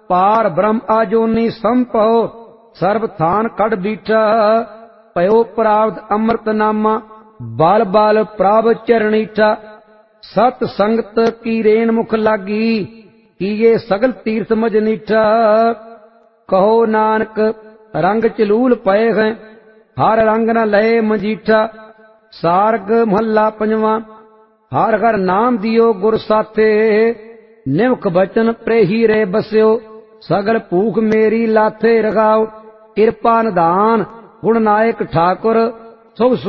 पार ब्रह्म आजोनी संभव सर्व थान कड़ बीठा पयो प्राप्त अमृत नामा बाल बाल प्राव चरणीठा सत संगत की रेण मुख लागी किए सगल तीर्थ मजनीठा कहो नानक रंग चलूल पए हैं हर रंग न लए मजीठा सारग महला पंजवा हर हर नाम दियो गुर साथे निमक बचन प्रेही रे बस्यो सगल भूख मेरी लाथे रगाओ कृपा निधान गुण नायक ठाकुर शुभ